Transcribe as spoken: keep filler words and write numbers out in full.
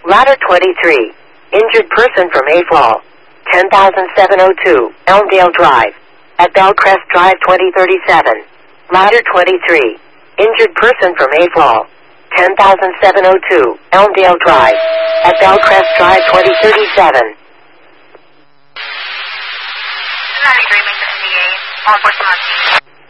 Ladder twenty-three. Injured person from A Fall. ten thousand seven oh two, Elmdale Drive. At Bellcrest Drive twenty thirty-seven. Ladder twenty-three. Injured person from A Fall. ten thousand seven oh two, Elmdale Drive. At Bellcrest Drive twenty thirty-seven. ninety-three, make the N D A. All force